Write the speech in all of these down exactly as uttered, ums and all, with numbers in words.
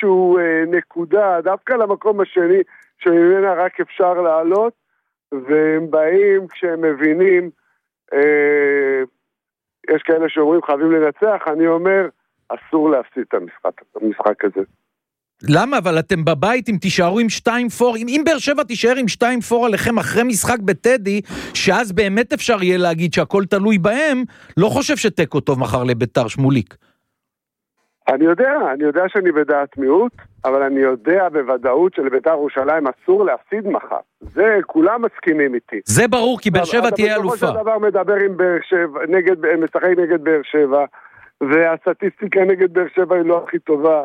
איזשהו אה, נקודה, דווקא למקום השני, שממנה רק אפשר לעלות, והם באים כשהם מבינים, אה, יש כאלה שאומרים חייבים לנצח, אני אומר, אסור להפסיד את המשחק, את המשחק הזה. למה? אבל אתם בבית אם תישארו עם שתיים פור, אם, אם באר שבע תישאר עם שתיים פור עליכם אחרי משחק בטדי, שאז באמת אפשר יהיה להגיד שהכל תלוי בהם, לא חושב שטקו טוב מחר לביתר, שמוליק. אני יודע, אני יודע שאני בדעת מיעוט, אבל אני יודע בוודאות שלביתר ירושלים אסור להפסיד מחר. זה, כולם מסכימים איתי. זה ברור, כי באר שבע תהיה אלופה. אתה בסופו של דבר מדבר עם באר שבע, נגד, משחק נגד באר שבע, והסטטיסטיקה נגד באר שבע היא לא הכי טובה,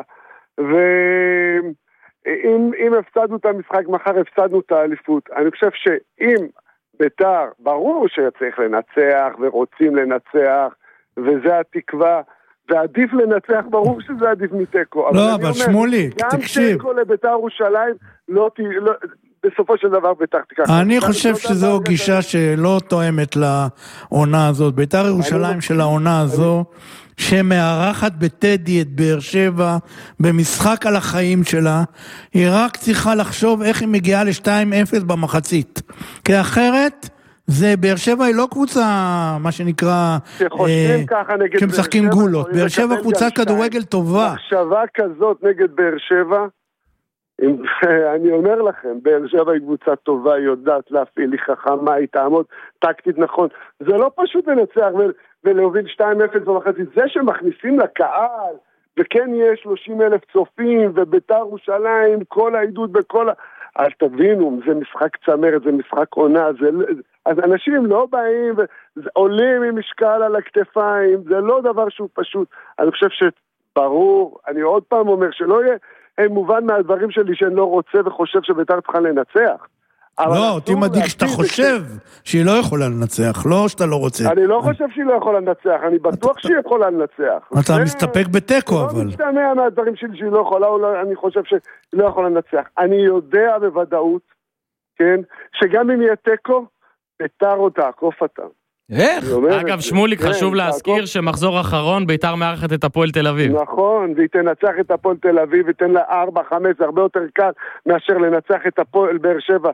ואם אם הפסדנו את המשחק מחר, הפסדנו את האליפות. אני חושב שאם ביתר, ברור שצריך לנצח ורוצים לנצח, וזה התקווה, ועדיף לנצח, ברור שזה עדיף מטקו. לא, אבל שמולי, תקשיב. גם טקו לביתר ירושלים, לא, לא, בסופו של דבר ביתר תיקח. אני חושב שזו גישה שלא תואמת לעונה הזאת. ביתר ירושלים של העונה הזו, שמארחת בטדי את באר שבע, במשחק על החיים שלה, היא רק צריכה לחשוב איך היא מגיעה ל-שתיים אפס במחצית. כי אחרת, זה באר שבע היא לא קבוצה, מה שנקרא, שמשחקים גולות. באר שבע קבוצה כדורגל טובה. מחשבה כזאת נגד באר שבע, אני אומר לכם, באר שבע היא קבוצה טובה, היא יודעת להפעיל, היא חכמה, היא תעמוד טקטית נכון. זה לא פשוט לנצח ולהוביל שתיים אפס במחצית. זה שמכניסים לקהל, וכן יש שלושים אלף צופים, וביתר ירושלים, כל העידוד בכל ה... אז תבינו, זה משחק צמרת, זה משחק עונה, זה... אז אנשים לא באים ועולים עם משקל על הכתפיים, זה לא דבר שהוא פשוט. אני חושב שברור, אני עוד פעם אומר, שלא יהיה מובן מהדברים שלי שאני לא רוצה וחושב שביתר צריכה לנצח. לא, אותי מדאיג שאתה חושב שהיא לא יכולה לנצח, לא שאתה לא רוצה. אני לא חושב שהיא לא יכולה לנצח, אני בטוח שהיא יכולה לנצח. אתה מסתפק בטקו, אבל. לא משתמע מהדברים שלי שהיא לא יכולה, אני חושב שהיא לא יכולה לנצח. אני יודע בוודאות, כן, שגם אם יהיה טקו, ביתר או תעקוף אותה. איך? אגב, שמוליק, חשוב להזכיר שמחזור אחרון ביתר מארחת את הפועל תל אביב. נכון, והיא תנצח את הפועל תל אביב, ותן לה ארבע, חמש, הרבה יותר קל מאשר לנצח את הפועל באר שבע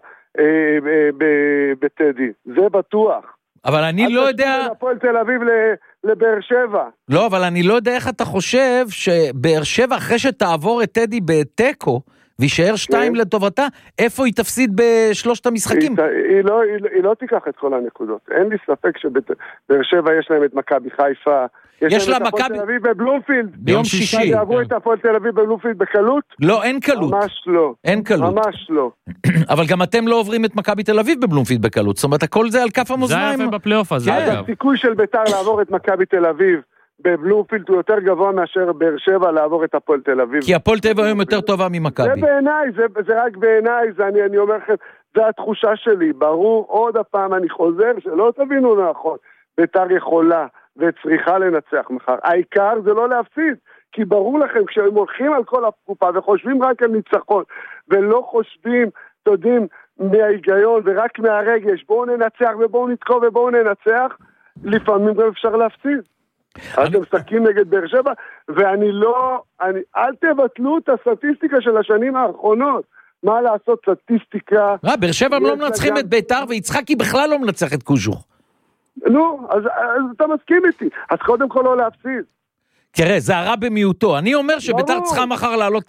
בטדי. זה בטוח. אבל אני לא יודע... הפועל תל אביב לבאר שבע. לא, אבל אני לא יודע איך אתה חושב שבאר שבע, אחרי שתעבור את טדי בטקו, וישאר שתיים לטובתה, איפה היא תפסיד בשלושת המשחקים? היא לא, היא לא תיקח את כל הנקודות. אין לי ספק שבאר שבע יש להם את מכבי חיפה, יש לה מכבי... מכבי... תל אביב בבלומפילד. ביום שישי. יעברו את הפועל תל אביב בבלומפילד בקלות? לא, אין קלות. ממש לא. אין קלות. ממש לא. אבל גם אתם לא עוברים את מכבי תל אביב בבלומפילד בקלות. זאת אומרת, הכל זה על כף המאזניים. זה יפה בפלייאוף הזה, אגב. הסיכוי של ביתר לעבור את מכבי תל אביב בבלומפילד הוא יותר גבוה מאשר באר שבע לעבור את הפועל תל אביב. כי הפועל תל אביב היום יותר טובה ממכבי. זה בעיניי, זה, זה רק בעיניי, זה אני, אני אומר לכם, זה התחושה שלי. ברור, עוד הפעם אני חוזר, שלא תבינו נכון. ביתר יכולה וצריכה לנצח מחר. העיקר זה לא להפסיד, כי ברור לכם, כשהם הולכים על כל הקופה וחושבים רק על ניצחון, ולא חושבים, תודעים, מההיגיון ורק מהרגש, בואו ננצח ובואו נתקוף ובואו ננצח, לפעמים גם אפשר להפסיד. אז אתם משחקים נגד באר שבע, ואני לא, אני, אל תבטלו את הסטטיסטיקה של השנים האחרונות. מה לעשות סטטיסטיקה? לא, באר שבע הם לא מנצחים את ביתר, ויצחקי בכלל לא מנצח את קוז'וך. נו, אז, אז אתה מסכים איתי. אז קודם כל לא להפסיד. תראה, זה הרע במיעוטו. אני אומר שביתר צריכה מחר לעלות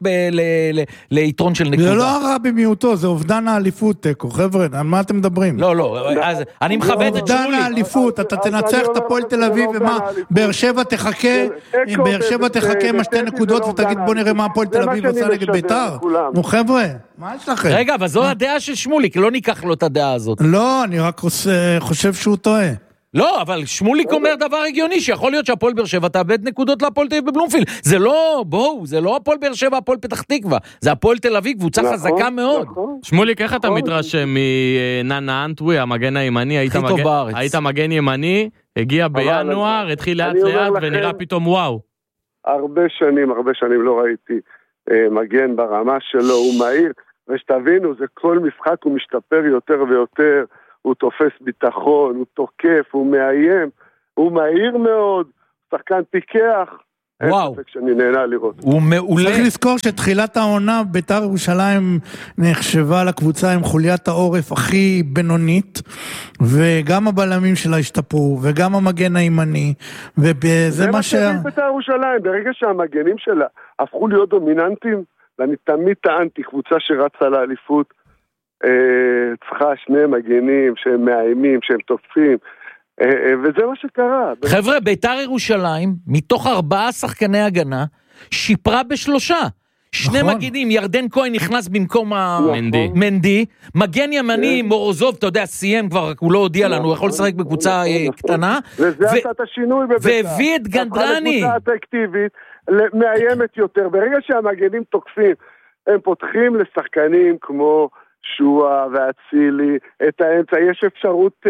ליתרון של נקודה. זה לא הרע במיעוטו, זה אובדן האליפות, טקו. חבר'ה, על מה אתם מדברים? לא, לא, אז אני מכבד את שולי. אובדן האליפות, אתה תנצח את הפועל תל אביב, ומה, באר שבע תחכה, באר שבע תחכה עם שתי נקודות, ותגיד בוא נראה מה הפועל תל אביב עושה נגד ביתר. נו חבר'ה, מה יש לכם? רגע, אבל זו הדעה של שמוליק, לא ניקח לו את הדעה הזאת. לא, אני רק חושב שהוא טועה. לא, אבל שמוליק אומר דבר הגיוני, שיכול להיות שהפועל באר שבע תאבד נקודות להפועל תל אביב בבלומפילד. זה לא, בואו, זה לא הפועל באר שבע, הפועל פתח תקווה. זה הפועל תל אביב, קבוצה חזקה מאוד. שמוליק, איך אתה מתרשם מננה אנטווי, המגן הימני? היית מגן ימני, הגיע בינואר, התחיל לאט לאט ונראה פתאום וואו. הרבה שנים, הרבה שנים לא ראיתי מגן ברמה שלו, הוא מהיר, ושתבינו, זה כל משחק הוא משתפר יותר ויותר, הוא תופס ביטחון, הוא תוקף, הוא מאיים, הוא מהיר מאוד, שחקן פיקח, וואו. שאני נהנה לראות. הוא מעולה. צריך לזכור שתחילת העונה בית"ר ירושלים נחשבה לקבוצה עם חוליית העורף הכי בינונית, וגם הבלמים שלה השתפרו, וגם המגן הימני, וזה מה ש... זה מה בית"ר ירושלים, ברגע שהמגנים שלה הפכו להיות דומיננטים, ואני תמיד טענתי קבוצה שרצה לאליפות, צריכה שני מגנים שהם מאיימים, שהם תופסים, וזה מה שקרה. חבר'ה, בית"ר ירושלים, מתוך ארבעה שחקני הגנה, שיפרה בשלושה. שני מגנים, ירדן כהן נכנס במקום המנדי, מגן ימני, מורוזוב, אתה יודע, סיים כבר, הוא לא הודיע לנו, הוא יכול לשחק בקבוצה קטנה. וזה עשה את השינוי בבית"ר. והביא את גנדרני. קבוצה אטרקטיבית, מאיימת יותר. ברגע שהמגנים תוקפים, הם פותחים לשחקנים כמו שואה ואצילי, את האמצע, יש אפשרות...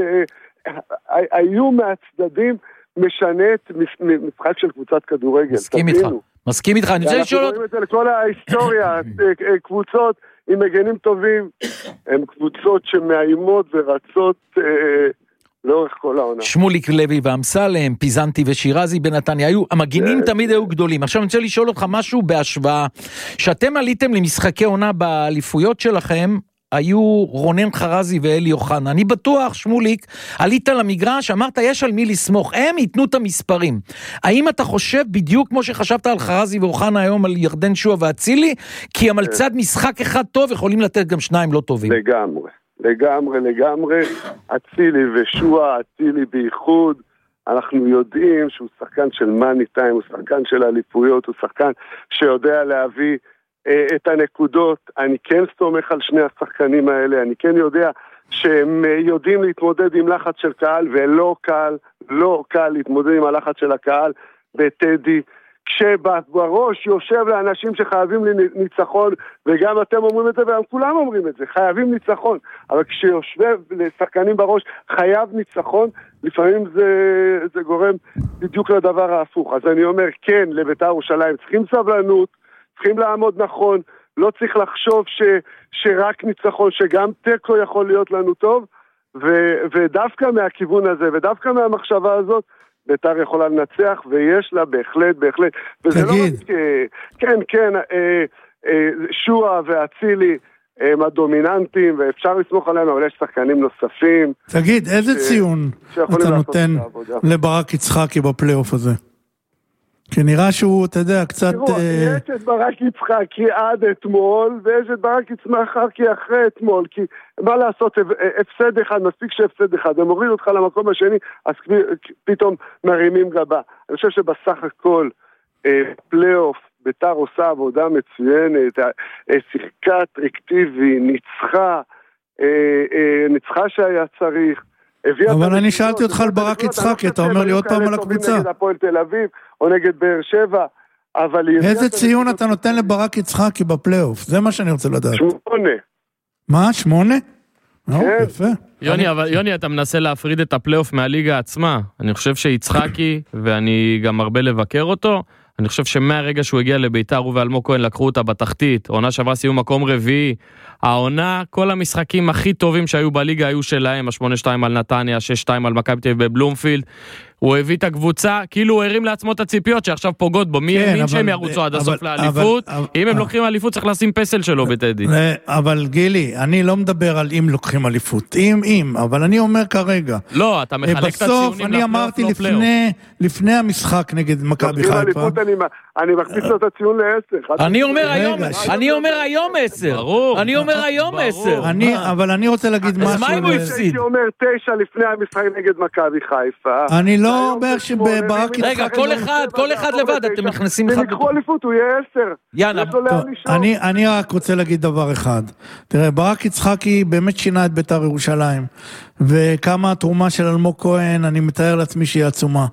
היו מהצדדים משנה את משחק של קבוצת כדורגל. מסכים איתך, מסכים איתך. אני רוצה לשאול... אנחנו רואים את זה לכל ההיסטוריה, קבוצות עם מגנים טובים, הן קבוצות שמאיימות ורצות לאורך כל העונה. שמוליק לוי ואמסלם, פיזנטי ושירזי בנתניה, המגינים תמיד היו גדולים. עכשיו אני רוצה לשאול אותך משהו בהשוואה, שאתם עליתם למשחקי עונה באליפויות שלכם, היו רונן חרזי ואלי אוחנה. אני בטוח, שמוליק, עלית למגרש, אמרת, יש על מי לסמוך, הם ייתנו את המספרים. האם אתה חושב בדיוק כמו שחשבת על חרזי ואוחנה היום, על ירדן שואה ואצילי, כי הם על צד משחק אחד טוב, יכולים לתת גם שניים לא טובים? לגמרי, לגמרי, לגמרי. אצילי ושואה, אצילי בייחוד, אנחנו יודעים שהוא שחקן של מאני טיים, הוא שחקן של אליפויות, הוא שחקן שיודע להביא את הנקודות. אני כן סומך על שני השחקנים האלה, אני כן יודע שהם יודעים להתמודד עם לחץ של קהל, ולא קל, לא קל להתמודד עם הלחץ של הקהל בטדי, כשבראש יושב לאנשים שחייבים לי ניצחון, וגם אתם אומרים את זה, וגם כולם אומרים את זה, חייבים ניצחון, אבל כשיושב לשחקנים בראש חייב ניצחון, לפעמים זה, זה גורם בדיוק לדבר ההפוך. אז אני אומר, כן, לבית"ר ירושלים צריכים סבלנות, צריכים לעמוד נכון, לא צריך לחשוב ש, שרק ניצחון, שגם טקו יכול להיות לנו טוב, ו, ודווקא מהכיוון הזה, ודווקא מהמחשבה הזאת, בית"ר יכולה לנצח, ויש לה בהחלט, בהחלט. וזה תגיד. לא רק, כן, כן, אה, אה, שואה ואצילי הם הדומיננטים, ואפשר לסמוך עליהם, אבל יש שחקנים נוספים. תגיד, איזה ש... ציון אתה נותן לברק יצחקי בפלייאוף הזה? כי נראה שהוא, אתה יודע, קצת... תראו, יש את ברק יצחקי עד אתמול, ויש את ברק יצחקי אחרי אתמול, כי מה לעשות, הפסד אחד, מספיק שהפסד אחד, הם הורידו אותך למקום השני, אז פתאום מרימים גבה. אני חושב שבסך הכל, פלייאוף, בית"ר עושה עבודה מצוינת, שיחקה אטרקטיבי, ניצחה, ניצחה שהיה צריך, אבל אני שאלתי אותך על ברק יצחקי, אתה אומר לי עוד פעם על הקבוצה. נגד הפועל תל אביב, או נגד באר שבע, אבל... איזה ציון אתה נותן לברק יצחקי בפלייאוף? זה מה שאני רוצה לדעת. שמונה. מה? שמונה? כן. יפה. יוני, אבל יוני, אתה מנסה להפריד את הפלייאוף מהליגה עצמה. אני חושב שיצחקי, ואני גם הרבה לבקר אותו, אני חושב שמהרגע שהוא הגיע לביתר, הוא ואלמוג כהן לקחו אותה בתחתית, העונה שעברה סיום מקום רביעי, העונה, כל המשחקים הכי טובים שהיו בליגה היו שלהם, ה-שמונה שתיים על נתניה, שש שתיים על מכבי תל אביב בבלומפילד, הוא הביא את הקבוצה, כאילו הוא הרים לעצמו את הציפיות שעכשיו פוגעות בו, מי האמין שהם ירוצו עד הסוף לאליפות, אם הם לוקחים אליפות צריך לשים פסל שלו בטדי. אבל גילי, אני לא מדבר על אם לוקחים אליפות, אם, אם, אבל אני אומר כרגע. לא, אתה מחלק את הציונים. בסוף אני אמרתי לפני המשחק נגד מכבי חיפה. אני מכניס לו את הציון לעשר. אני אומר היום, אני אומר היום עשר. ברור. אני אומר היום עשר. אבל אני רוצה להגיד משהו. אז מה אם הוא הפסיד? הייתי אומר תשע לפני המשחק נגד מכבי חיפה. אני לא אומר שבברק יצחקי... רגע, כל אחד, כל אחד לבד, אתם נכנסים אחד... אם יקחו אליפות, הוא יהיה עשר. יאללה. אני רק רוצה להגיד דבר אחד. תראה, ברק יצחקי באמת שינה את בית"ר ירושלים. וכמה התרומה של אלמוג כהן, אני מתאר לעצמי שהיא עצומה.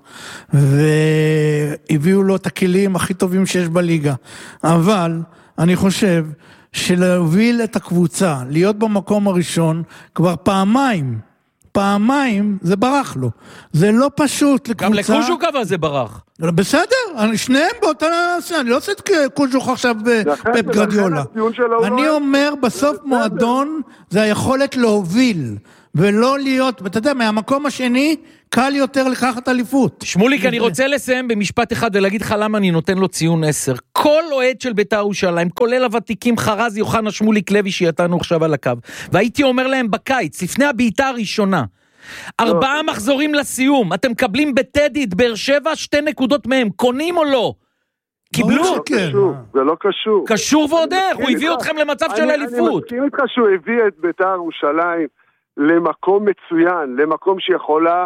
והביאו לו את הכלים הכי טובים שיש בליגה. אבל אני חושב שלהוביל את הקבוצה, להיות במקום הראשון, כבר פעמיים, פעמיים זה ברח לו. זה לא פשוט לקבוצה... גם לקוז'וק אבל זה ברח. בסדר, שניהם באותה... אני לא עושה את קוז'וק עכשיו בפפ גרדיולה. אני אומר, בסוף מועדון זה היכולת להוביל. ולא להיות, ואתה יודע, מהמקום השני, קל יותר לקחת אליפות. שמוליק, אני רוצה לסיים במשפט אחד ולהגיד לך למה אני נותן לו ציון עשר. כל אוהד של בית"ר ירושלים, כולל הוותיקים חרז יוחנה שמוליק לוי שיתנו עכשיו על הקו, והייתי אומר להם בקיץ, לפני הבעיטה הראשונה, ארבעה מחזורים לסיום, אתם מקבלים בטדי את באר שבע, שתי נקודות מהם, קונים או לא? קיבלו? זה לא קשור. קשור ועוד איך, הוא הביא אתכם למצב של אליפות. אני מסכים איתך שהוא הביא את בית"ר ירושלים למקום מצוין, למקום שיכולה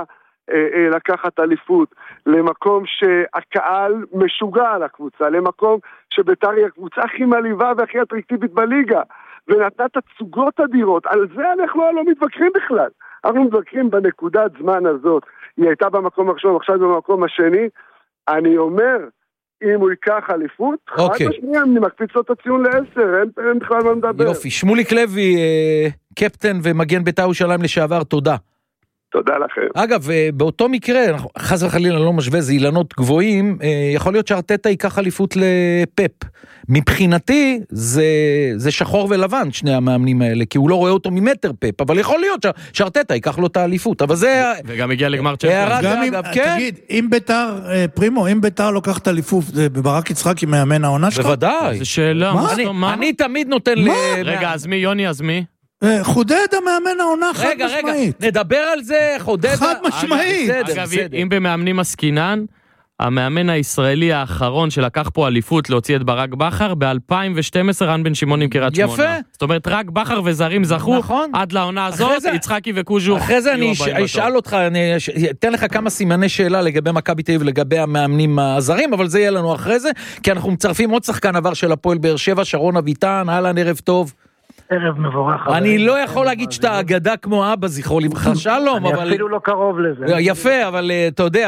לקחת אליפות, למקום שהקהל משוגע על הקבוצה, למקום שבית"ר היא הקבוצה הכי מלאיבה והכי אטרקטיבית בליגה, ונתנה תצוגות אדירות. על זה אנחנו לא מתווכחים בכלל. אנחנו מתווכחים בנקודת זמן הזאת. היא הייתה במקום הראשון, עכשיו במקום השני. אני אומר, אם הוא ייקח אליפות, אוקיי. חד משמעית, אני מקפיץ לו את הציון לעשר, אין, אין בכלל מה מדבר. יופי, שמוליק לוי, אה, קפטן ומגן בית"ר ירושלים לשעבר, תודה. תודה לכם. אגב, באותו מקרה, חס וחלילה לא משווה, זה אילנות גבוהים, יכול להיות שארטטה ייקח אליפות לפפ. מבחינתי, זה, זה שחור ולבן, שני המאמנים האלה, כי הוא לא רואה אותו ממטר פפ, אבל יכול להיות שארטטה ייקח לו את האליפות, אבל זה... וגם הגיע לגמר צ'מפיונס. תגיד, אם בית"ר, פרימו, אם בית"ר לוקחת אליפות, ברק יצחקי מאמן העונה שלך? בוודאי. זו שאלה. אני תמיד נותן... רגע, אז מי, יוני, אז מי? חודד המאמן העונה חד רגע, משמעית. רגע, נדבר על זה, חודד... חד משמעית. אגב, אם במאמנים עסקינן, המאמן הישראלי האחרון שלקח פה אליפות להוציא את ברק בכר, ב-אלפיים ושתים עשרה רן בן שמעון עם קריית שמונה. יפה. זאת אומרת, רק בכר וזרים זכו, נכון. עד לעונה הזאת, זה, יצחקי וקוז'ו. אחרי זה אני אשאל אותך, אני אתן לך כמה סימני שאלה לגבי מכבי תל אביב ולגבי המאמנים הזרים, אבל זה יהיה לנו אחרי זה, כי אנחנו מצרפים עוד שחקן עבר של הפועל באר שבע, שרון אביטן, אהלן, ערב טוב. ערב מבורך. אני לא יכול להגיד שאתה אגדה כמו אבא, זכרו לברכה, שלום, אבל... אני אפילו לא קרוב לזה. יפה, אבל אתה יודע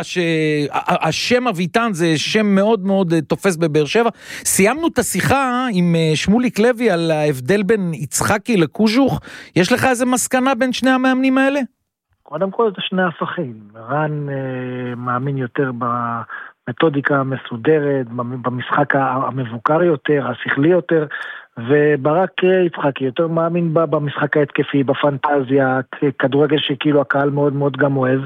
שהשם אביטן זה שם מאוד מאוד תופס בבאר שבע. סיימנו את השיחה עם שמוליק לוי על ההבדל בין יצחקי לקוז'וך. יש לך איזה מסקנה בין שני המאמנים האלה? קודם כל זה שני הפכים. רן מאמין יותר במתודיקה המסודרת, במשחק המבוקר יותר, השכלי יותר, וברק יצחקי יותר מאמין בה במשחק ההתקפי, בפנטזיה, כדורגל שכאילו הקהל מאוד מאוד גם אוהב.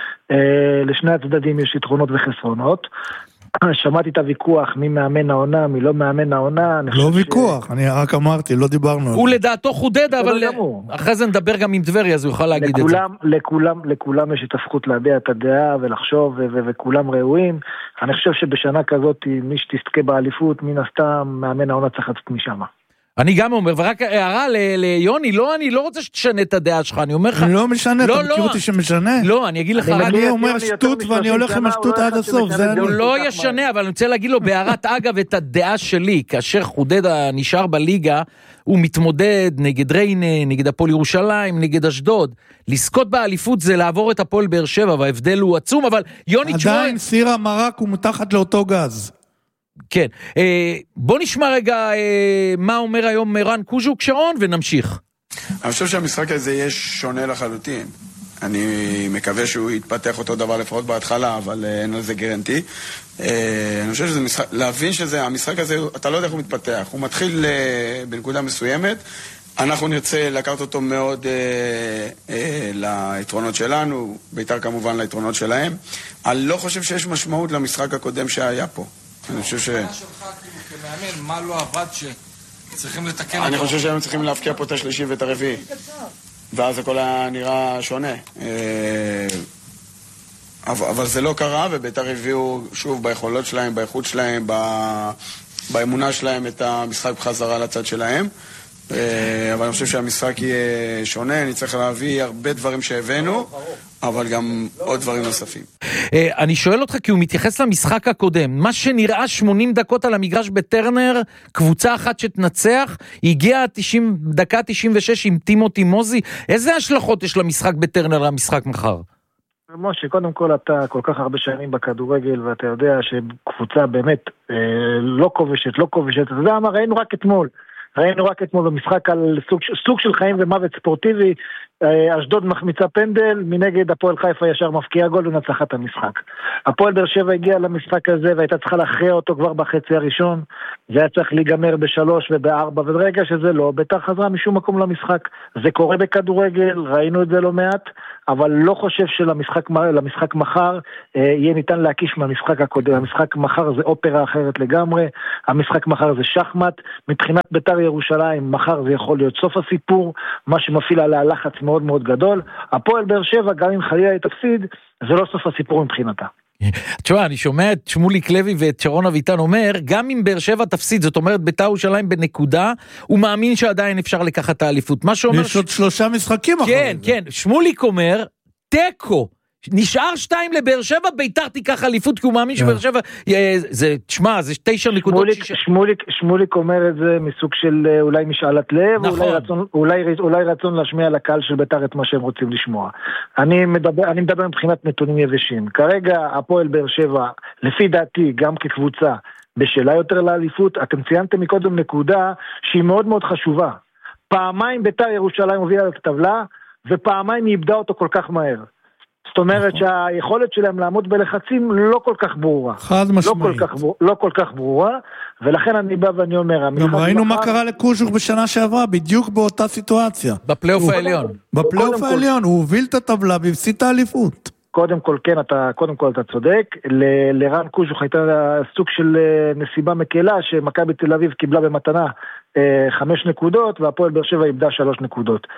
לשני הצדדים יש יתרונות וחסרונות. שמעתי את הוויכוח מי מאמן העונה, מי לא מאמן העונה. לא ויכוח, אני רק אמרתי, לא דיברנו. הוא לדעתו חודד, אבל אחרי זה נדבר גם עם דברי, אז הוא יוכל להגיד את זה. לכולם, לכולם יש את הזכות להביע את הדעה ולחשוב, וכולם ראויים. אני חושב שבשנה כזאת, מי שתזכה באליפות, מן הסתם, מאמן העונה צריך לצאת משם. אני גם אומר, ורק הערה ליוני, לא, אני לא רוצה שתשנה את הדעה שלך, אני אומר לך... לא משנה, אתה מכיר אותי שמשנה? לא, אני אגיד לך... אני אומר שטות ואני הולך עם השטות עד הסוף, זה אני... הוא לא ישנה, אבל אני רוצה להגיד לו בהערת אגב את הדעה שלי, כאשר חודד נשאר בליגה, הוא מתמודד נגד ריינה, נגד הפועל ירושלים, נגד אשדוד. לזכות באליפות זה לעבור את הפועל באר שבע, וההבדל הוא עצום, אבל יוני... עדיין סיר המרק הוא מתחת לאותו גז. כן, בוא נשמע רגע מה אומר היום רן קוז'וק שרון ונמשיך. אני חושב שהמשחק הזה יהיה שונה לחלוטין. אני מקווה שהוא יתפתח אותו דבר לפחות בהתחלה, אבל אין על זה גרנטי. אני חושב שזה משחק, להבין שזה, המשחק הזה, אתה לא יודע איך הוא מתפתח. הוא מתחיל בנקודה מסוימת, אנחנו נרצה לקחת אותו מאוד אה, אה, ליתרונות שלנו, ביתר כמובן ליתרונות שלהם. אני לא חושב שיש משמעות למשחק הקודם שהיה פה. אני חושב ש... כמאמן, מה לא עבד שצריכים לתקן? אני חושב שהם צריכים להפקיע פה את השלישי ואת הרביעי. ואז הכל היה נראה שונה. אבל זה לא קרה, וביתר הביאו שוב ביכולות שלהם, באיכות שלהם, באמונה שלהם את המשחק בחזרה לצד שלהם. אבל אני חושב שהמשחק יהיה שונה, אני צריך להביא הרבה דברים שהבאנו, אבל גם עוד דברים נוספים. אני שואל אותך כי הוא מתייחס למשחק הקודם, מה שנראה שמונים דקות על המגרש בטרנר, קבוצה אחת שתנצח, הגיעה דקה תשעים ושש עם טימותי מוזי, איזה השלכות יש למשחק בטרנר למשחק מחר? משה, קודם כל אתה כל כך הרבה שנים בכדורגל, ואתה יודע שקבוצה באמת לא כובשת, לא כובשת, אתה יודע מה, ראינו רק אתמול, ראינו רק אתמול במשחק על סוג, סוג של חיים ומוות ספורטיבי, אשדוד מחמיצה פנדל, מנגד הפועל חיפה ישר מפקיע גול ונצחה את המשחק. הפועל באר שבע הגיע למשחק הזה והייתה צריכה להכריע אותו כבר בחצי הראשון, זה היה צריך להיגמר בשלוש ובארבע, וברגע שזה לא, בית"ר חזרה משום מקום למשחק. זה קורה בכדורגל, ראינו את זה לא מעט, אבל לא חושב שלמשחק למשחק מחר אה, יהיה ניתן להקיש מהמשחק הקודם. המשחק מחר זה אופרה אחרת לגמרי, המשחק מחר זה שחמט, מבחינת בית"ר ירושלים מחר זה יכול להיות סוף הסיפור, מה שמפעיל עליה לחץ מאוד מאוד גדול. הפועל באר שבע גם אם חלילה היא תפסיד, זה לא סוף הסיפור מבחינתה. תשמע, אני שומע את שמוליק לוי ואת שרון אביטן אומר, גם אם באר שבע תפסיד, זאת אומרת בית"ר ירושלים בנקודה, הוא מאמין שעדיין אפשר לקחת את האליפות. מה שאומר... יש עוד שלושה משחקים אחרי. כן, כן, שמוליק אומר, תיקו, נשאר שתיים לבאר שבע, בית"ר תיקח אליפות, כי הוא מאמין שבאר שבע, זה, תשמע, זה תשע נקודות. שמוליק, שמוליק אומר את זה מסוג של אולי משאלת לב, אולי רצון, אולי, אולי רצון להשמיע לקהל של בית"ר את מה שהם רוצים לשמוע. אני מדבר, אני מדבר מבחינת נתונים יבשים. כרגע הפועל באר שבע, לפי דעתי, גם כקבוצה, בשאלה יותר לאליפות, אתם ציינתם מקודם נקודה שהיא מאוד מאוד חשובה. פעמיים בית"ר ירושלים הובילה לטבלה, ופעמיים היא איבדה אותו כל כך מהר. זאת אומרת שהיכולת שלהם לעמוד בלחצים לא כל כך ברורה. חד משמעית. לא כל כך, לא כל כך ברורה, ולכן אני בא ואני אומר... גם ראינו מה קרה לקוז'וך בשנה שעברה, בדיוק באותה סיטואציה. בפלייאוף העליון. בפלייאוף העליון, הוא הוביל את הטבלה והפסיד את האליפות. קודם כל, כן, אתה, קודם כל אתה צודק. ל- לרן קוז'וך הייתה סוג של נסיבה מקלה, שמכבי תל אביב קיבלה במתנה חמש נקודות, והפועל באר שבע איבדה שלוש נקודות.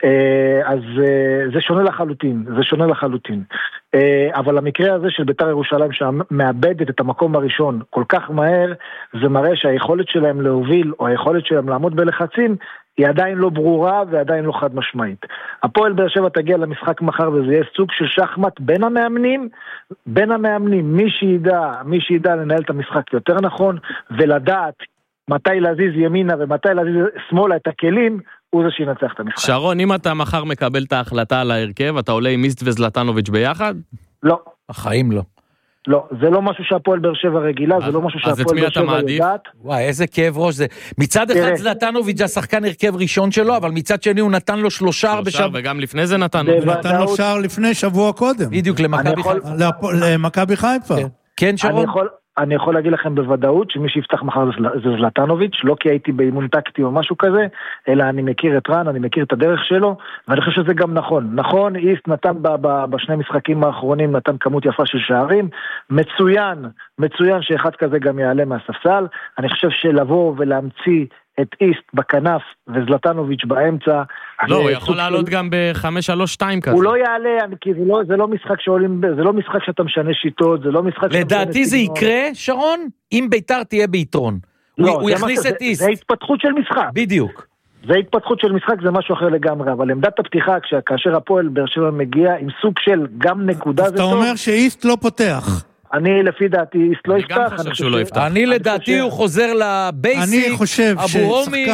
אז זה שונה לחלוטין, זה שונה לחלוטין. אבל המקרה הזה של בית"ר ירושלים שמאבדת את המקום הראשון כל כך מהר, זה מראה שהיכולת שלהם להוביל, או היכולת שלהם לעמוד בלחצים, היא עדיין לא ברורה ועדיין לא חד משמעית. הפועל באר שבע תגיע למשחק מחר וזה יהיה סוג של שחמט בין המאמנים, בין המאמנים, מי שידע, מי שידע לנהל את המשחק יותר נכון, ולדעת מתי להזיז ימינה ומתי להזיז שמאלה את הכלים, הוא זה שינצח את המשחק. שרון, אם אתה מחר מקבל את ההחלטה על ההרכב, אתה עולה עם איסט וזלטנוביץ' ביחד? לא. החיים לא. לא, זה לא משהו שהפועל באר שבע רגילה, זה לא משהו שהפועל באר שבע יודעת. וואי, איזה כאב ראש זה. מצד אחד זלטנוביץ' זה השחקן הרכב ראשון שלו, אבל מצד שני הוא נתן לו שלושה הרבה שער. וגם לפני זה נתן לו. נתן לו שער לפני שבוע קודם. בדיוק, למכבי חיפה. למכבי חיפה. כן, שרון? אני יכול להגיד לכם בוודאות שמי שיפתח מחר זה זלטנוביץ', לא כי הייתי באימון טקטי או משהו כזה, אלא אני מכיר את רן, אני מכיר את הדרך שלו, ואני חושב שזה גם נכון. נכון, איסט נתן בשני משחקים האחרונים, נתן כמות יפה של שערים, מצוין, מצוין שאחד כזה גם יעלה מהספסל. אני חושב שלבוא ולהמציא את איסט בכנף וזלטנוביץ' באמצע. לא, הוא יכול לעלות גם ב-חמש שלוש שתיים כזה. הוא לא יעלה, כי זה לא, זה לא משחק שעולים, זה לא משחק שאתה משנה שיטות, זה לא משחק... לדעתי זה יקרה, שרון, אם בית"ר תהיה ביתרון. הוא יכניס את איסט. זה התפתחות של משחק. בדיוק. זה התפתחות של משחק, זה משהו אחר לגמרי, אבל עמדת הפתיחה, כאשר הפועל באר שבע מגיע עם סוג של גם נקודה... אז אתה אומר שאיסט לא פותח. אני לפי דעתי איסט לא יפתח. אני גם חושב שהוא לא יפתח. אני לדעתי הוא חוזר לבייסיק, אבו רומי,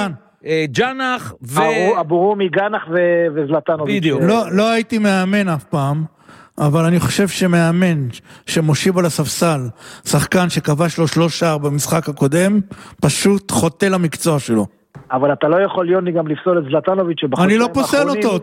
ג'נח ו... אבו רומי, ג'נח וזלטנוביץ'. בדיוק. לא הייתי מאמן אף פעם, אבל אני חושב שמאמן שמושיב על הספסל שחקן שכבש לו שלוש שער במשחק הקודם, פשוט חוטא למקצוע שלו. אבל אתה לא יכול יוני גם לפסול את זלטנוביץ' אני לא פוסל אותו,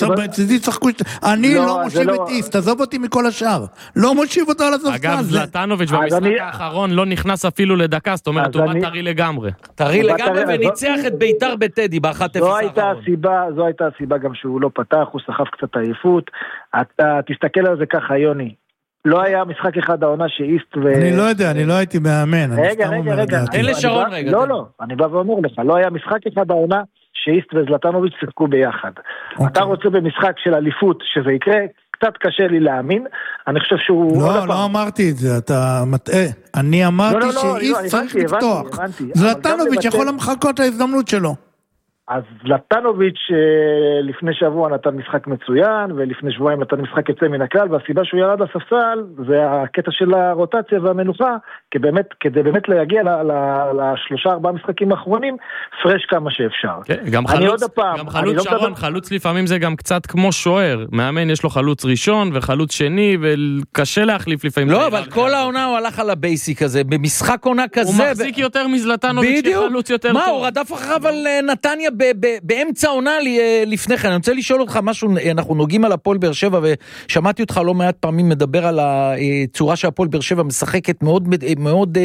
אני לא מושיב את איסט, תעזוב אותי מכל השאר, לא מושיב אותו על הספסל. אגב, זלטנוביץ' במשחק האחרון לא נכנס אפילו לדקה, זאת אומרת, הוא בא טרי לגמרי. טרי לגמרי וניצח את בית"ר בטדי ב-אחת אפס האחרון. זו הייתה הסיבה גם שהוא לא פתח, הוא סחף קצת עייפות. אתה תסתכל על זה ככה, יוני. לא היה משחק אחד העונה שאיסט ו... אני לא יודע, אני לא הייתי מאמן. רגע, רגע, רגע. אין לשרון רגע. לא, לא, אני בא ואומר לך, לא היה משחק אחד העונה שאיסט וזלטנוביץ' שיחקו ביחד. אתה רוצה במשחק של אליפות שזה יקרה, קצת קשה לי להאמין, אני חושב שהוא... לא, לא אמרתי את זה, אתה מטעה. אני אמרתי שאיסט צריך לפתוח. זלטנוביץ' יכול למחקות להזדמנות שלו. אז זלטנוביץ' לפני שבוע נתן משחק מצוין, ולפני שבועיים נתן משחק יוצא מן הכלל, והסיבה שהוא ירד לספסל, זה הקטע של הרוטציה והמנוחה, כבאמת, כדי באמת להגיע לשלושה ארבעה משחקים האחרונים, פרש כמה שאפשר. גם חלוץ, גם חלוץ שרון, חלוץ לפעמים זה גם קצת כמו שוער, מאמן יש לו חלוץ ראשון וחלוץ שני, וקשה להחליף לפעמים. לא, אבל כל העונה הוא הלך על הבייסיק הזה, במשחק עונה כזה. הוא מחזיק יותר מזלטנוביץ' כחלוץ יותר טוב. מה, הוא רדף אחריו על נתניה באמצע עונה לפני כן. אני רוצה לשאול אותך משהו, אנחנו נוגעים על הפועל באר שבע, ושמעתי אותך לא מעט פעמים מדבר על הצורה שהפועל באר שבע משחקת מאוד, מאוד,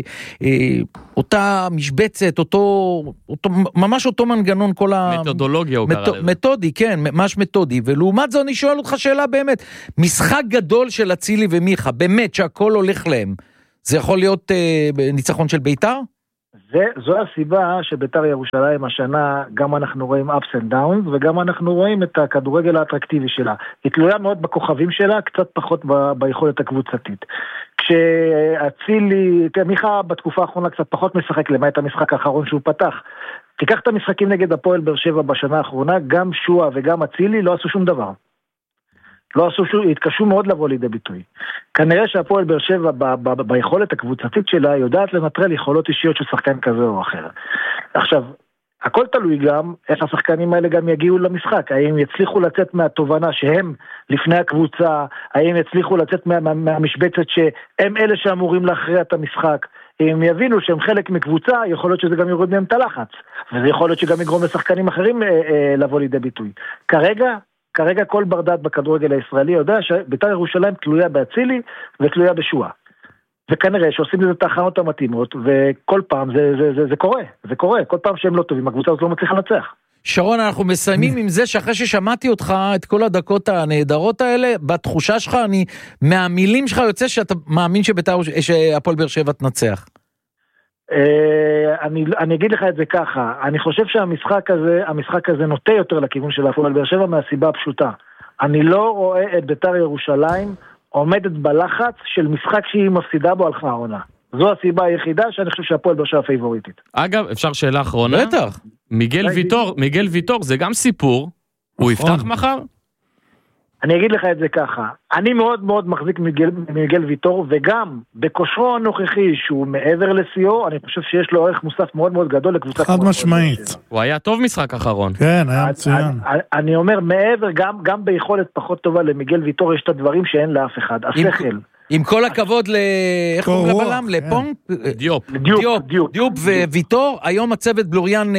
אותה משבצת, אותו, ממש אותו מנגנון, כל ה... מתודולוגיה הוא קרא לזה. מתודי, כן, ממש מתודי, ולעומת זו אני שואל אותך שאלה באמת, משחק גדול של אצילי ומיכה, באמת שהכל הולך להם, זה יכול להיות ניצחון של ביתר? זה, זו הסיבה שביתר ירושלים השנה גם אנחנו רואים ups and downs וגם אנחנו רואים את הכדורגל האטרקטיבי שלה. היא תלויה מאוד בכוכבים שלה, קצת פחות ב, ביכולת הקבוצתית. כשאצילי, מיכה בתקופה האחרונה קצת פחות משחק למעט המשחק האחרון שהוא פתח. תיקח את המשחקים נגד הפועל באר שבע בשנה האחרונה, גם שועה וגם אצילי לא עשו שום דבר. לא עשו שום, התקשו מאוד לבוא לידי ביטוי. כנראה שהפועל באר שבע ב- ב- ב- ביכולת הקבוצתית שלה יודעת לנטרל יכולות אישיות של שחקן כזה או אחר. עכשיו, הכל תלוי גם איך השחקנים האלה גם יגיעו למשחק, האם יצליחו לצאת מהתובנה שהם לפני הקבוצה, האם יצליחו לצאת מה, מה, מהמשבצת שהם אלה שאמורים להכריע את המשחק, אם יבינו שהם חלק מקבוצה, יכול להיות שזה גם יוריד מהם את הלחץ, וזה יכול להיות שגם יגרום לשחקנים אחרים אה, אה, לבוא לידי ביטוי. כרגע, כרגע כל ברדד בכדורגל הישראלי יודע שביתר ירושלים תלויה באצילי ותלויה בשועה. וכנראה שעושים לזה את ההכנות המתאימות, וכל פעם זה, זה, זה, זה קורה, זה קורה, כל פעם שהם לא טובים, הקבוצה הזאת לא מצליחה לנצח. שרון, אנחנו מסיימים עם זה שאחרי ששמעתי אותך את כל הדקות הנהדרות האלה, בתחושה שלך, אני, מהמילים שלך יוצא שאתה מאמין שביתר, שהפועל באר שבע תנצח. אני, אני אגיד לך את זה ככה, אני חושב שהמשחק הזה, המשחק הזה נוטה יותר לכיוון של הפועל באר שבע מהסיבה הפשוטה. אני לא רואה את ביתר ירושלים עומדת בלחץ של משחק שהיא מפסידה בו על העונה. זו הסיבה היחידה שאני חושב שהפועל באר שבע פייבוריטית. אגב, אפשר שאלה אחרונה? בטח. מיגל ויטור, מיגל ויטור זה גם סיפור, הוא יפתח מחר? אני אגיד לך את זה ככה, אני מאוד מאוד מחזיק מיגל, מיגל ויטור, וגם בכושרו הנוכחי שהוא מעבר לסיור, אני חושב שיש לו ערך מוסף מאוד מאוד גדול לקבוצה. חד משמעית. הוא היה טוב משחק אחרון. כן, היה מצוין. אני, אני אומר מעבר, גם, גם ביכולת פחות טובה למיגל ויטור יש את הדברים שאין לאף אחד, השכל. עם כל הכבוד ל... איך קוראים לבלם? לפונק? דיופ. דיופ, דיופ. דיופ וויטור, היום הצוות בלוריאן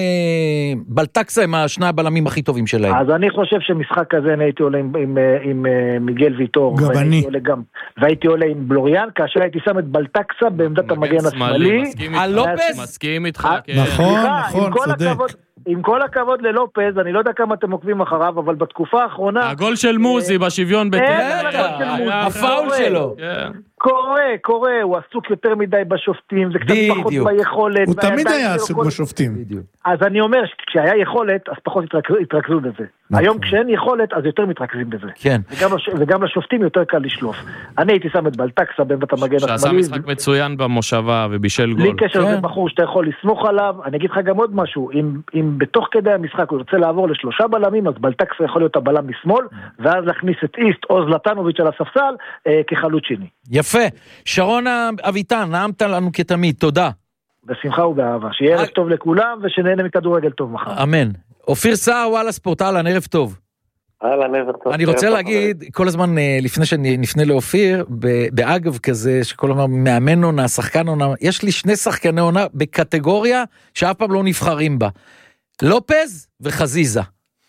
בלטקסה הם השני הבלמים הכי טובים שלהם. אז אני חושב שמשחק כזה אני הייתי עולה עם מיגל ויטור. גם אני. והייתי עולה עם בלוריאן, כאשר הייתי שם את בלטקסה בעמדת המגן השמאלי. הלופס? מסכים איתך. נכון, נכון, צודק. עם כל הכבוד ללופז, אני לא יודע כמה אתם עוקבים אחריו, אבל בתקופה האחרונה... הגול של מוזי בשוויון בטלר. הפאול שלו. קורה, קורה, הוא עסוק יותר מדי בשופטים, וקצת פחות ביכולת. הוא תמיד היה עסוק בשופטים. אז אני אומר, כשהיה יכולת, אז פחות התרכזו בזה. היום כשאין יכולת, אז יותר מתרכזים בזה. כן. וגם לשופטים יותר קל לשלוף. אני הייתי שם את בלטקסה בעמדת המגן השמאלי. שעשה משחק מצוין במושבה ובישל גול. בלי קשר זה בחור שאתה יכול לסמוך עליו. אני אגיד לך גם עוד משהו, אם בתוך כדי המשחק הוא ירצה לעבור לשלושה בלמים, אז בלטקסה יכול להיות הבלם משמאל, ואז להכניס את איסט או זלטנוביץ' על הספסל כחלוץ שני. יפה. שרון אביטן, נעמת לנו כתמיד, תודה. בשמחה ובאהבה. שיהיה ערב טוב לכולם, ושנהנה מכדורגל טוב מחר. אמן. אופיר סער, וואלה ספורט, אהלן, ערב טוב. אהלן, ערב טוב. אני רוצה להגיד, כל הזמן לפני שנפנה לאופיר, באגב כזה, שכל הזמן מאמן עונה, שחקן עונה, יש לי שני שחקני עונה בקטגוריה שאף פעם לא נבחרים בה. לופז וחזיזה.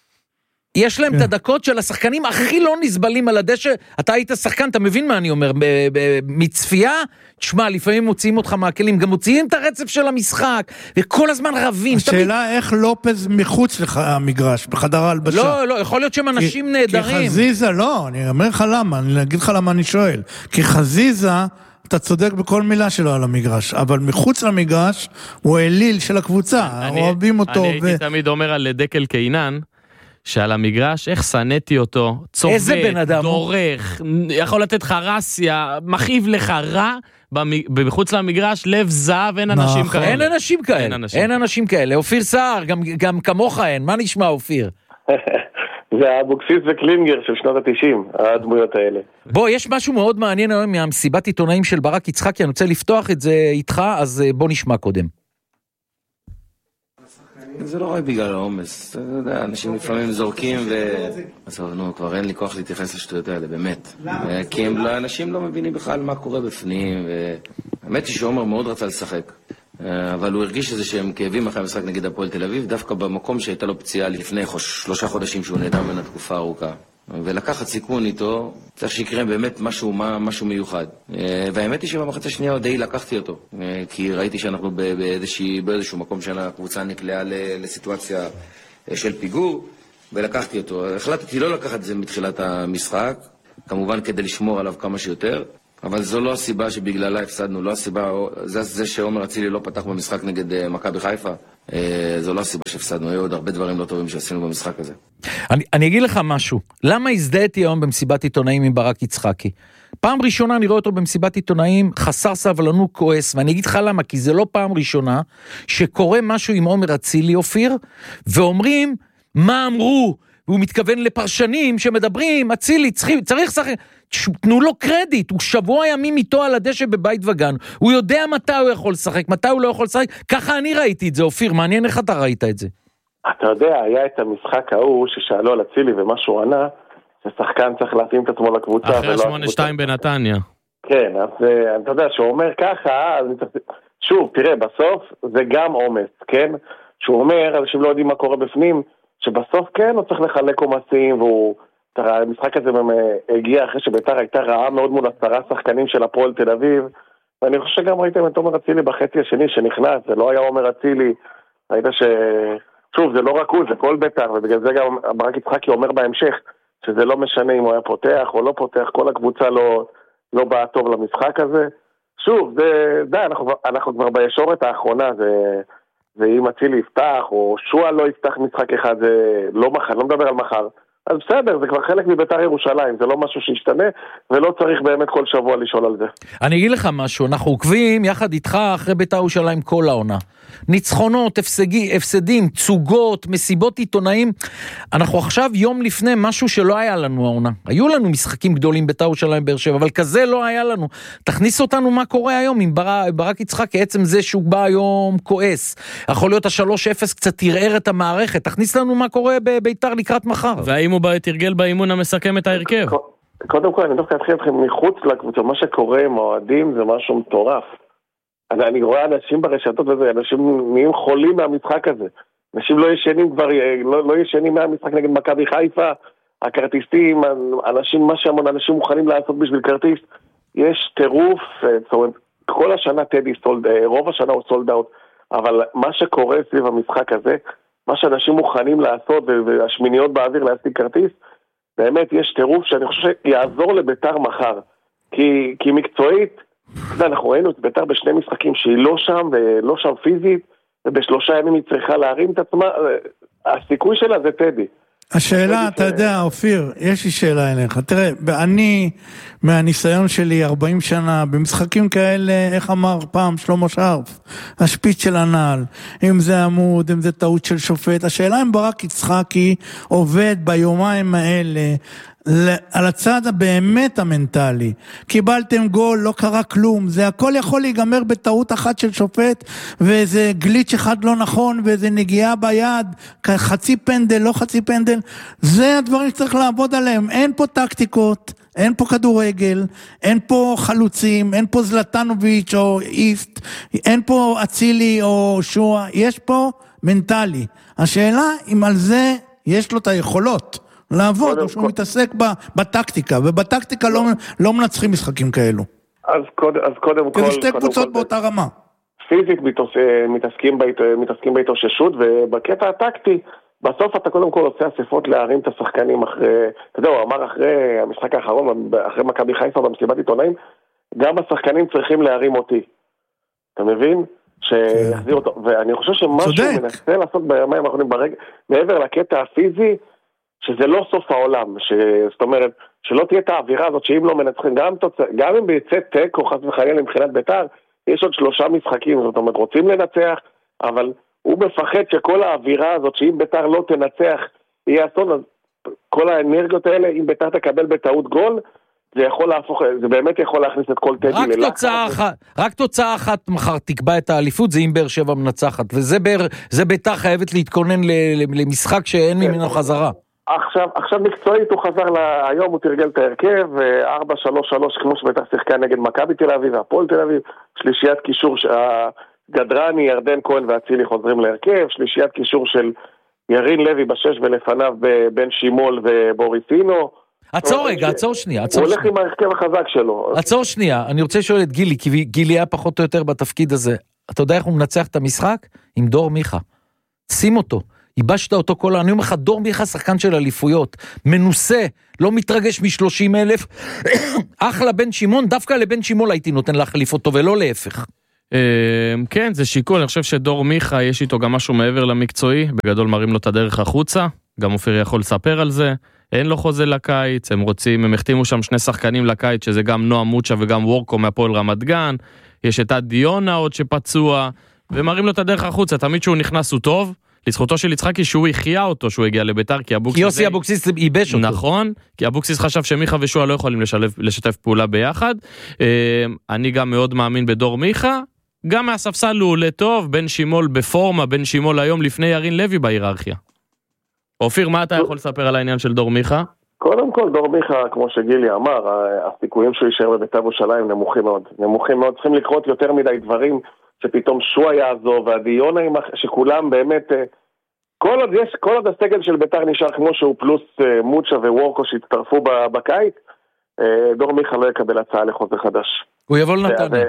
יש להם את הדקות של השחקנים הכי לא נסבלים על הדשא. אתה היית שחקן, אתה מבין מה אני אומר, מצפייה, תשמע, לפעמים מוציאים אותך מהכלים, גם מוציאים את הרצף של המשחק, וכל הזמן רבים. השאלה איך לופז מחוץ למגרש, בחדר ההלבשה. לא, לא, יכול להיות שהם אנשים נהדרים. כי חזיזה, לא, אני אומר לך למה, אני אגיד לך למה אני שואל. כי חזיזה, אתה צודק בכל מילה שלו על המגרש, אבל מחוץ למגרש, הוא אליל של הקבוצה, אוהבים אותו. אני הייתי תמיד אומר על דקל קיינן, שעל המגרש, איך סנתי אותו, צובט, דורך, יכול לתת לך רסיה, מכאיב לך רע, בחוץ למגרש, לב זהב, אין אנשים כאלה. אין אנשים כאלה, אין אנשים כאלה. אופיר סער, גם כמוך אין, מה נשמע אופיר? זה אבוקסיס וקלינגר של שנות ה-תשעים, הדמויות האלה. בוא, יש משהו מאוד מעניין היום מהמסיבת עיתונאים של ברק יצחקי, אני רוצה לפתוח את זה איתך, אז בוא נשמע קודם. זה לא רק בגלל העומס, אתה יודע, אנשים לפעמים זורקים ו... אז נו, כבר אין לי כוח להתייחס לשטויות האלה, באמת. כי אנשים לא מבינים בכלל מה קורה בפנים, והאמת היא שעומר מאוד רצה לשחק. אבל הוא הרגיש איזה שהם כאבים אחרי המשחק נגד הפועל תל אביב, דווקא במקום שהייתה לו פציעה לפני שלושה חודשים שהוא נהדר מן התקופה ארוכה. ולקחת סיכון איתו, צריך שיקרה באמת משהו, משהו מיוחד. והאמת היא שבמחצית השנייה די לקחתי אותו, כי ראיתי שאנחנו באיזשהו, באיזשהו מקום שהקבוצה נקלעה לסיטואציה של פיגור, ולקחתי אותו. החלטתי לא לקחת את זה מתחילת המשחק, כמובן כדי לשמור עליו כמה שיותר, אבל זו לא הסיבה שבגללה הפסדנו, לא הסיבה, זה, זה שעומר אצילי לא פתח במשחק נגד מכבי חיפה, זו לא הסיבה שהפסדנו, היו עוד הרבה דברים לא טובים שעשינו במשחק הזה. אני, אני אגיד לך משהו, למה הזדהיתי היום במסיבת עיתונאים עם ברק יצחקי? פעם ראשונה אני רואה אותו במסיבת עיתונאים חסר סבלנות, כועס, ואני אגיד לך למה, כי זה לא פעם ראשונה שקורה משהו עם עומר אצילי, אופיר, ואומרים מה אמרו, והוא מתכוון לפרשנים שמדברים, אצילי, צריך, צריך לשחק, תנו לו קרדיט, הוא שבוע ימים איתו על הדשא בבית וגן, הוא יודע מתי הוא יכול לשחק, מתי הוא לא יכול לשחק, ככה אני ראיתי את זה, אופיר, מעניין איך אתה ראית את זה. אתה יודע, היה את המשחק ההוא ששאלו על אצילי ומשהו ענה, ששחקן צריך להתאים את עצמו לקבוצה. אחרי שמונה שתיים בנתניה. כן, אז אתה יודע, שהוא אומר ככה, אז שוב, תראה, בסוף זה גם עומס, כן? שהוא אומר, אנשים לא יודעים מה קורה בפנים, שבסוף כן הוא צריך לחלק עומסים, והוא, תראה, המשחק הזה הגיע אחרי שביתר הייתה רעה מאוד מול עשרה שחקנים של הפועל תל אביב, ואני חושב שגם ראיתם את עומר אצילי בחצי השני שנכנס, זה לא היה עומר אצילי, ראית ש... שוב, זה לא רק הוא, זה כל ביתר, ובגלל זה גם ברק יצחקי אומר בהמשך, שזה לא משנה אם הוא היה פותח או לא פותח, כל הקבוצה לא, לא באה טוב למשחק הזה. שוב, זה, זה אנחנו, אנחנו כבר בישורת האחרונה, זה... ואם אצילי יפתח, או שועה לא יפתח משחק אחד, זה לא מחר, לא מדבר על מחר. אז בסדר, זה כבר חלק מביתר ירושלים, זה לא משהו שישתנה, ולא צריך באמת כל שבוע לשאול על זה. אני אגיד לך משהו, אנחנו עוקבים יחד איתך אחרי ביתר ירושלים כל העונה. ניצחונות, הפסגי, הפסדים, צוגות, מסיבות עיתונאים. אנחנו עכשיו יום לפני משהו שלא היה לנו העונה. היו לנו משחקים גדולים ביתר ירושלים באר שבע, אבל כזה לא היה לנו. תכניס אותנו מה קורה היום עם ברק, ברק יצחק, עצם זה שהוא בא היום כועס. יכול להיות ה-שלוש אפס קצת תרער את המערכת. תכניס לנו מה קורה בביתר לקראת מחר. והאם הוא תרגל באימון המסכם את ההרכב? קודם כל, אני דווקא אתחיל אתכם מחוץ לקבוצה. מה שקורה עם האוהדים זה משהו מטורף. אני רואה אנשים ברשתות וזה, אנשים נהיים חולים מהמשחק הזה. אנשים לא ישנים כבר, לא, לא ישנים מהמשחק נגד מכבי חיפה, הכרטיסים, אנשים, מה שהמון אנשים מוכנים לעשות בשביל כרטיס. יש טירוף, זאת אומרת, כל השנה טדי סולד, רוב השנה הוא סולד אאוט, אבל מה שקורה סביב המשחק הזה, מה שאנשים מוכנים לעשות, והשמיניות באוויר להשיג כרטיס, באמת יש טירוף שאני חושב שיעזור לביתר מחר. כי, כי מקצועית, אנחנו ראינו את ביתר בשני משחקים שהיא לא שם ולא שם פיזית, ובשלושה ימים היא צריכה להרים את עצמה, הסיכוי שלה זה טדי. השאלה, אתה יודע, אופיר, יש לי שאלה אליך. תראה, אני, מהניסיון שלי ארבעים שנה, במשחקים כאלה, איך אמר פעם שלמה שרף, השפיץ של הנעל, אם זה עמוד, אם זה טעות של שופט, השאלה אם ברק יצחקי עובד ביומיים האלה, על הצד הבאמת המנטלי. קיבלתם גול, לא קרה כלום, זה הכל יכול להיגמר בטעות אחת של שופט, ואיזה גליץ' אחד לא נכון, ואיזה נגיעה ביד, חצי פנדל, לא חצי פנדל, זה הדברים שצריך לעבוד עליהם. אין פה טקטיקות, אין פה כדורגל, אין פה חלוצים, אין פה זלטנוביץ' או איסט, אין פה אצילי או שועה, יש פה מנטלי. השאלה אם על זה יש לו את היכולות לעבוד, או שהוא מתעסק בטקטיקה, ובטקטיקה לא מנצחים משחקים כאלו. אז קודם כל... זה שתי קבוצות באותה רמה. פיזית מתעסקים בהתאוששות, ובקטע הטקטי, בסוף אתה קודם כל עושה אספות להרים את השחקנים אחרי, אתה יודע, הוא אמר אחרי המשחק האחרון, אחרי מכבי חיפה במסיבת עיתונאים, גם השחקנים צריכים להרים אותי. אתה מבין? שיחזיר אותו, ואני חושב שמשהו מנסה לעשות בימיים האחרונים ברגע, מעבר לקטע הפיזי, שזה לא סוף העולם, ש... זאת אומרת, שלא תהיה את האווירה הזאת שאם לא מנצחים, גם, תוצ... גם אם ביצא טק או חס וחלילה מבחינת ביתר, יש עוד שלושה משחקים, זאת אומרת, רוצים לנצח, אבל הוא מפחד שכל האווירה הזאת, שאם ביתר לא תנצח, יהיה אסון, אז כל האנרגיות האלה, אם ביתר תקבל בטעות גול, זה יכול להפוך, זה באמת יכול להכניס את כל טדי ללחץ. רק תוצאה אחת, רק תוצאה אחת מחר תקבע את האליפות, זה אם באר שבע מנצחת, וזה באר, זה ביתר חייבת להתכונן למשחק שאין ממנו חזרה. עכשיו, עכשיו מקצועית הוא חזר היום, הוא תרגל את ההרכב, ארבע שלוש שלוש כמו שביתר שיחקה נגד מכבי תל אביב והפועל תל אביב, שלישיית קישור, גדרני, ירדן כהן והצילי חוזרים להרכב, שלישיית קישור של ירין לוי בשש ולפניו בן שימול ובוריסינו. עצור רגע, עצור שנייה. הוא הולך עם ההרכב החזק שלו. עצור שנייה, אני רוצה לשאול את גילי, כי גילי היה פחות או יותר בתפקיד הזה. אתה יודע איך הוא מנצח את המשחק? עם דור מיכה. שים אותו. ייבשת אותו כל העניין, אני אומר לך, דור מיכה שחקן של אליפויות, מנוסה, לא מתרגש מ-שלושים אלף, אחלה בן שימון, דווקא לבן שימון הייתי נותן להחליף אותו, ולא להפך. כן, זה שיקול, אני חושב שדור מיכה, יש איתו גם משהו מעבר למקצועי, בגדול מראים לו את הדרך החוצה, גם אופיר יכול לספר על זה, אין לו חוזה לקיץ, הם רוצים, הם החתימו שם שני שחקנים לקיץ, שזה גם נועם מוצ'ה וגם וורקו מהפועל רמת גן, יש את הדיונה עוד שפצוע, ומראים לו את הדרך החוצה, תמיד שהוא נכנס הוא טוב, לזכותו של יצחקי שהוא הכיע אותו שהוא הגיע לביתר, כי אבוקסיס... כי יוסי אבוקסיס ייבש אותו. נכון, כי אבוקסיס חשב שמיכה ושועה לא יכולים לשלב, לשתף פעולה ביחד. אני גם מאוד מאמין בדור מיכה, גם מהספסל הוא עולה טוב, בן שימול בפורמה, בן שימול היום לפני ירין לוי בהיררכיה. אופיר, מה אתה יכול לספר על העניין של דור מיכה? קודם כל, דור מיכה, כמו שגילי אמר, הסיכויים שהוא יישאר בביתר ירושלים נמוכים מאוד. נמוכים מאוד, צריכים לקרות יותר מדי דברים שפתאום שועה יעזוב, והדיונה שכולם באמת, כל עוד, יש, כל עוד הסגל של ביתר נשאר כמו שהוא, פלוס מוצ'ה ווורקו שהצטרפו בקיץ, דור מיכה לא יקבל הצעה לחוזה חדש. הוא יבוא לנתניה.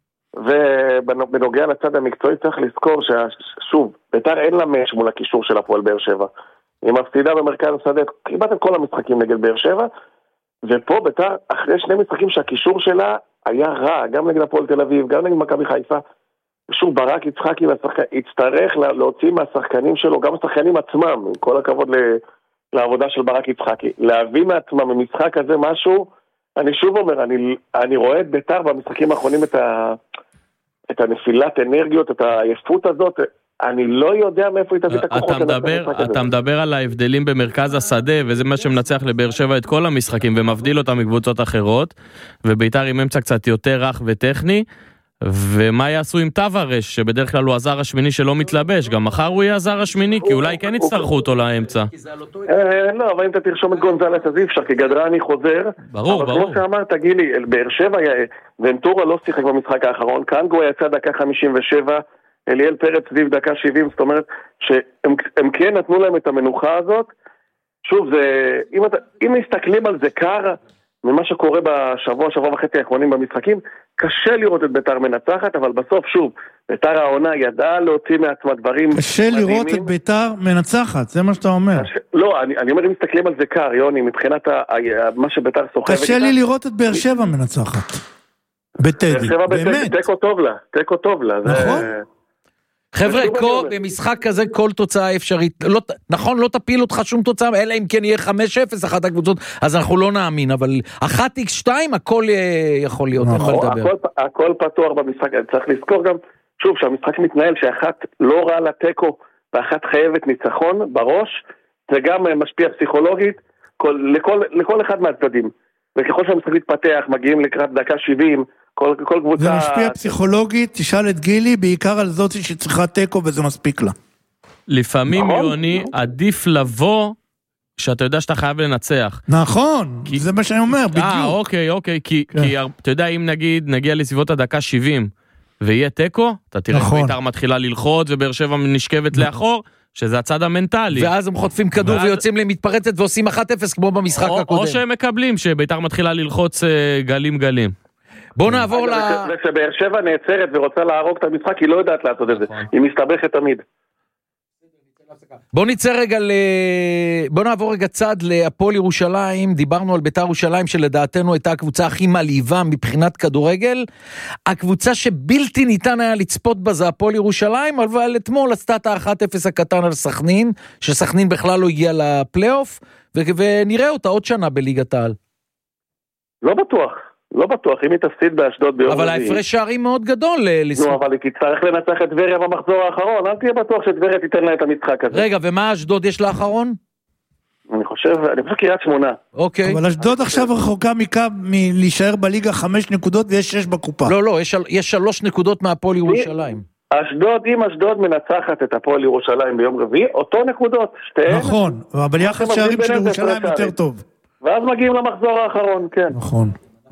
ובנוגע לצד המקצועי צריך לזכור ששוב, ביתר אין לה מש מול הקישור של הפועל באר שבע. היא מפסידה במרכז השדה כמעט את כל המשחקים נגד באר שבע, ופה ביתר אחרי שני משחקים שהקישור שלה היה רע, גם נגד הפועל תל אביב, גם נגד מכבי חיפה, שוב ברק יצחקי יצטרך להוציא מהשחקנים שלו, גם השחקנים עצמם, עם כל הכבוד לעבודה של ברק יצחקי, להביא מעצמם ממשחק הזה משהו, אני שוב אומר, אני, אני רואה את ביתר במשחקים האחרונים את, ה, את הנפילת אנרגיות, את העייפות הזאת, אני לא יודע מאיפה היא תביא את הכוחות. אתה מדבר, אתה מדבר על ההבדלים במרכז השדה, וזה מה שמנצח לבאר שבע את כל המשחקים, ומבדיל אותם מקבוצות אחרות, וביתר עם אמצע קצת יותר רך וטכני, ומה יעשו עם טווארש, שבדרך כלל הוא הזר השמיני שלא מתלבש, גם מחר הוא יהיה הזר השמיני, כי אולי כן יצטרכו אותו לאמצע. לא, אבל אם אתה תרשום את גונזלס אז אי אפשר, כי גדרני חוזר. ברור, ברור. אבל כמו שאמרת, גילי, באר שבע, ונטורה לא שיחק במשחק האחרון, קנגו יצא דקה חמישים ושבע, אליאל פרץ סביב דקה שבעים, זאת אומרת שהם כן נתנו להם את המנוחה הזאת. שוב, אם מסתכלים על זה קר, ממה שקורה בשבוע, שבוע וחצי האחרונים במשחקים, קשה לראות את ביתר מנצחת, אבל בסוף שוב, ביתר העונה ידעה להוציא מעצמה דברים קשה מדהימים. לראות את ביתר מנצחת, זה מה שאתה אומר. קשה, לא, אני, אני אומר, אם מסתכלים על זה קר, יוני, מבחינת ה, ה, מה שביתר סוחבת. קשה לי לראות את באר שבע מנצחת. בטדי, באר שבע באמת. תקו טוב לה, תקו טוב לה. נכון. זה... חבר'ה, במשחק כזה כל תוצאה אפשרית, לא, נכון, לא תפיל אותך שום תוצאה, אלא אם כן יהיה חמש אפס אחת הקבוצות, אז אנחנו לא נאמין, אבל אחת איקס שתיים הכל יכול להיות, נכון, הכל, הכל פתוח במשחק, צריך לזכור גם, שוב, שהמשחק מתנהל שאחת לא רע לטקו, ואחת חייבת ניצחון בראש, זה גם משפיע פסיכולוגית, כל, לכל, לכל אחד מהצדדים, וככל שהמשחק מתפתח, מגיעים לקראת דקה שבעים, כל, כל קבוצה... זה משפיע פסיכולוגית, תשאל את גילי, בעיקר על זאת שצריכה טקו וזה מספיק לה. לפעמים, יוני, עדיף לבוא שאתה יודע שאתה חייב לנצח. נכון, כי... זה מה שאני אומר, בדיוק. אה, אוקיי, אוקיי, כי, כן. כי אתה יודע, אם נגיד נגיע לסביבות הדקה שבעים ויהיה טקו, אתה תראה נכון. ביתר מתחילה ללחוץ ובאר שבע נשכבת לאחור, שזה הצד המנטלי. ואז הם חוטפים כדור ואז... ויוצאים למתפרצת ועושים אחת אפס כמו במשחק או, הקודם. או שהם מקבלים שביתר מתחילה ללחוץ גלים גלים. בואו נעבור ל... וכשבאר שבע נעצרת ורוצה להרוג את המשחק, היא לא יודעת לעשות את זה. היא מסתבכת תמיד. בוא נצא רגע ל... בוא נעבור רגע צד להפועל ירושלים. דיברנו על בית"ר ירושלים שלדעתנו הייתה הקבוצה הכי מלהיבה מבחינת כדורגל. הקבוצה שבלתי ניתן היה לצפות בה זה הפועל ירושלים, אבל אתמול עשתה את ה-אחת אפס הקטן על סכנין, שסכנין בכלל לא הגיע לפלייאוף, ו... ונראה אותה עוד שנה בליגת העל. לא בטוח. לא בטוח, אם היא תפסיד באשדוד ביום רביעי. אבל ההפרש שערים מאוד גדול. נו, אבל היא תצטרך לנצח את טבריה במחזור האחרון, אל תהיה בטוח שטבריה תיתן לה את המשחק הזה. רגע, ומה אשדוד יש לאחרון? אני חושב, אני חושב קריית שמונה. אוקיי. אבל אשדוד עכשיו רחוקה מקו מלהישאר בליגה חמש נקודות ויש שש בקופה. לא, לא, יש שלוש נקודות מהפועל ירושלים. אשדוד, אם אשדוד מנצחת את הפועל ירושלים ביום רביעי, אותו נקודות, שתיהן. נכון, אבל יחס שערים של ירושלים יותר טוב. ואז מגיעים למחזור האחרון, כן. נכון.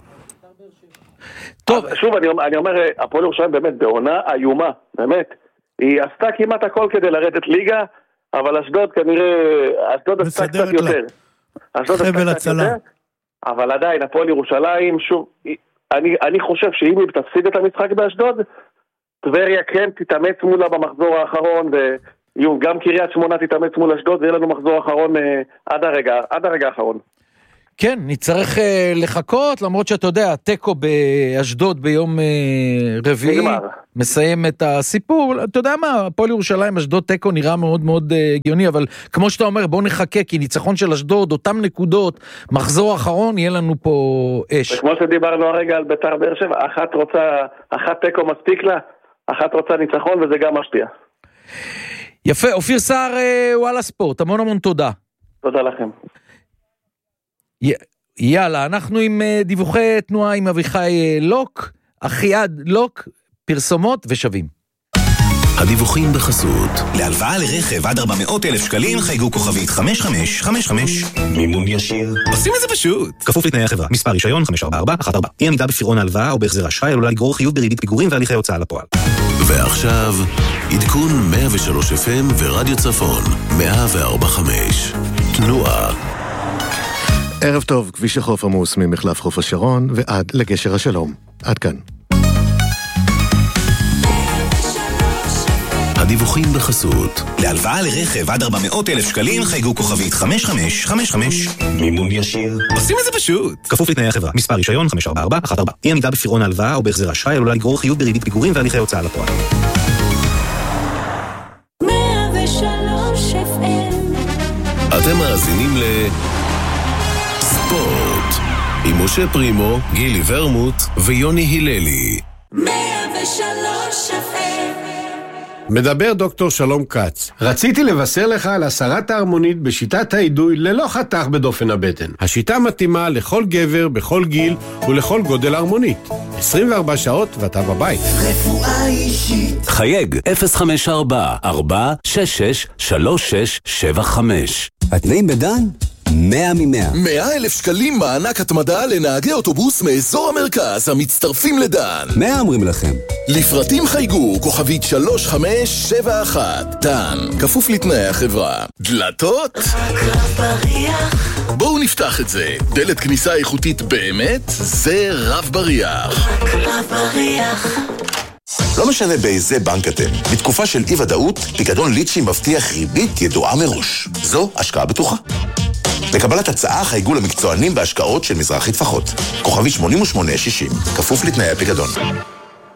טוב, שוב, אני, אני אומר, הפועל ירושלים באמת בעונה איומה, באמת. היא עשתה כמעט הכל כדי לרדת ליגה, אבל אשדוד כנראה, אשדוד עשתה קצת יותר. אשדוד עשתה קצת יותר, אבל עדיין, הפועל ירושלים, שוב, אני, אני חושב שאם היא תפסיד את המשחק באשדוד, טבריה כן תתאמץ מולה במחזור האחרון, וגם קריית שמונה תתאמץ מול אשדוד, ויהיה לנו מחזור האחרון עד הרגע, עד הרגע האחרון. כן, נצטרך uh, לחכות, למרות שאתה יודע, טקו באשדוד ביום uh, רביעי, נגמר. מסיים את הסיפור. אתה יודע מה, הפועל ירושלים, אשדוד טקו נראה מאוד מאוד uh, הגיוני, אבל כמו שאתה אומר, בוא נחכה, כי ניצחון של אשדוד, אותם נקודות, מחזור אחרון, יהיה לנו פה אש. וכמו שדיברנו הרגע על בית"ר באר שבע, אחת רוצה, אחת טקו מספיק לה, אחת רוצה ניצחון, וזה גם משפיע. יפה, אופיר סער, uh, וואלה ספורט, המון המון תודה. תודה לכם. יאללה, אנחנו עם דיווחי תנועה עם אביחי לוק, אחיעד לוק, פרסומות ושווים. הדיווחים בחסות. להלוואה לרכב עד ארבע מאות אלף שקלים חייגו כוכבית חמש חמש חמש חמש. מימון ישיר. עושים את זה פשוט. כפוף לתנאי החברה. מספר רישיון חמש ארבע ארבע אחת ארבע. אי עמידה בפירעון ההלוואה או בהחזר אשראי עלולה לגרור חיוב בריבית פיגורים והליכי הוצאה לפועל. ועכשיו, עדכון מאה ושלוש אף אם ורדיו צפון מאה וארבע חמש. תנועה. ערב טוב, כביש החוף עמוס ממחלף חוף השרון ועד לגשר השלום. עד כאן. הדיווחים בחסות. להלוואה לרכב עד ארבע מאות אלף שקלים חייגו כוכבית חמש חמש חמש חמש. מימון ישיר. עושים את זה פשוט. כפוף לתנאי החברה. מספר רישיון חמש ארבע ארבע אחת ארבע. אי עמידה בפירעון ההלוואה או בהחזר אשראי עלולה לגרור חיוב בריבית פיגורים והליכי הוצאה לפועל. מאה ושלוש אף אם. אתם מאזינים ל... ספורט, עם משה פרימו, גילי ורמוט ויוני היללי. מאה ושלוש אף אם. מדבר דוקטור שלום כץ. רציתי לבשר לך על הסרת ההרמונית בשיטת העידוי ללא חתך בדופן הבטן. השיטה מתאימה לכל גבר, בכל גיל ולכל גודל ההרמונית. עשרים וארבע שעות ואתה בבית. רפואה אישית. חייג אפס חמש ארבע ארבע שש שש שלוש שש שבע חמש. התנאים בדן? מאה ממאה. מאה אלף שקלים מענק התמדה לנהגי אוטובוס מאזור המרכז המצטרפים לדן. מאה אומרים לכם. לפרטים חייגו כוכבית שלוש חמש שבע אחת. דן, כפוף לתנאי החברה. דלתות? רב בריח. בואו נפתח את זה. דלת כניסה איכותית באמת, זה רב בריח. רב בריח. לא משנה באיזה בנק אתם. בתקופה של אי ודאות, פיקדון ליצ'י מבטיח ריבית ידועה מראש. זו השקעה בטוחה. לקבלת הצעה חייגו למקצוענים בהשקעות של מזרחי טפחות. כוכבי שמונים ושמונה שישים, כפוף לתנאי הפיקדון.